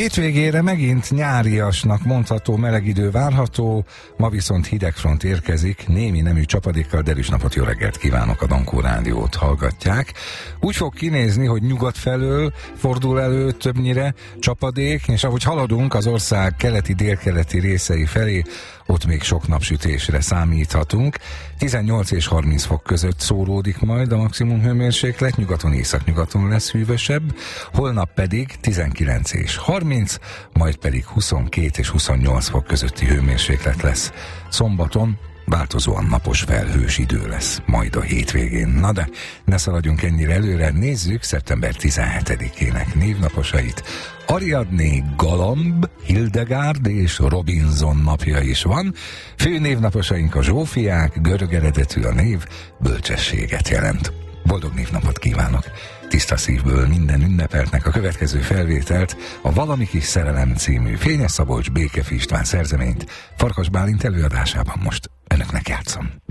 Hétvégére megint nyáriasnak mondható meleg idő várható, ma viszont hidegfront érkezik, némi nemű csapadékkal. Derűs napot, jó reggelt kívánok, a Dankó Rádiót hallgatják. Úgy fog kinézni, hogy nyugat felől fordul elő többnyire csapadék, és ahogy haladunk az ország keleti-délkeleti részei felé, ott még sok napsütésre számíthatunk. 18 és 30 fok között szóródik majd a maximum hőmérséklet, nyugaton északnyugaton lesz hűvösebb, holnap pedig 19 és 30, majd pedig 22 és 28 fok közötti hőmérséklet lesz. Szombaton változóan napos, felhős idő lesz majd a hétvégén. Na de ne szaladjunk ennyire előre, nézzük szeptember 17-ének névnaposait. Ariadné, Galamb, Hildegárd és Robinson napja is van. Fő névnaposaink a Zsófiák, görög eredetű a név, bölcsességet jelent. Boldog névnapot kívánok! Tiszta szívből minden ünnepeltnek a következő felvételt, a Valami kis szerelem című Fényes Szabolcs Békefi István szerzeményt Farkas Bálint előadásában most önöknek játszom.